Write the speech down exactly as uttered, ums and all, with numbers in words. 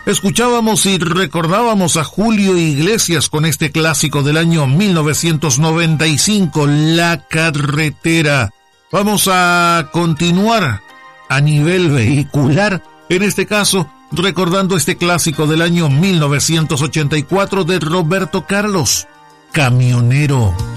Escuchábamos y recordábamos a Julio Iglesias con este clásico del año mil novecientos noventa y cinco, La Carretera. Vamos a continuar a nivel vehicular, en este caso recordando este clásico del año mil novecientos ochenta y cuatro de Roberto Carlos, Camionero.